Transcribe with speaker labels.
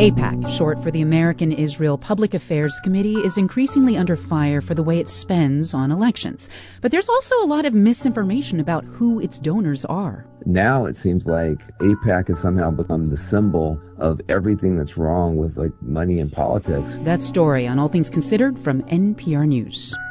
Speaker 1: AIPAC, short for the American Israel Public Affairs Committee, is increasingly under fire for the way it spends on elections. But there's also a lot of misinformation about who its donors are.
Speaker 2: Now it seems like AIPAC has somehow become the symbol of everything that's wrong with money and politics.
Speaker 1: That story on All Things Considered from NPR News.